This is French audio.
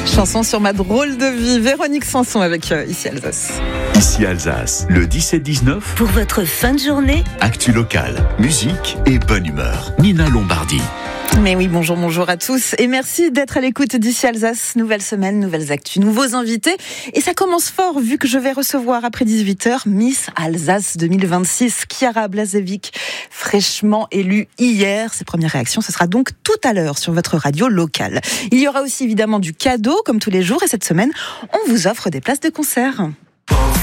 Chanson sur ma drôle de vie, Véronique Sanson avec Ici Alsace. Ici Alsace, le 17-19. Pour votre fin de journée, Actu locale, musique et bonne humeur. Nina Lombardi. Mais oui, bonjour à tous et merci d'être à l'écoute d'Ici Alsace. Nouvelle semaine, nouvelles actus, nouveaux invités. Et ça commence fort vu que je vais recevoir après 18h Miss Alsace 2026, Chiara Blazevic, fraîchement élue hier. Ses premières réactions, ce sera donc tout à l'heure sur votre radio locale. Il y aura aussi évidemment du cadeau comme tous les jours et cette semaine, on vous offre des places de concert.